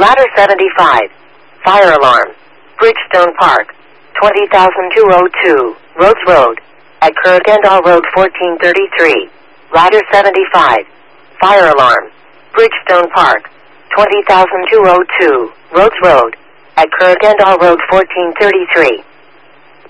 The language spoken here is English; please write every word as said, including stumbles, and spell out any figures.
Ladder seventy-five. Fire alarm. Bridgestone Park. twenty thousand two oh two. Rhodes Road. At Kurgandal Road fourteen thirty-three. Ladder seventy-five. Fire alarm. Bridgestone Park. twenty thousand two oh two. Rhodes Road. At Kurgandal Road fourteen thirty-three.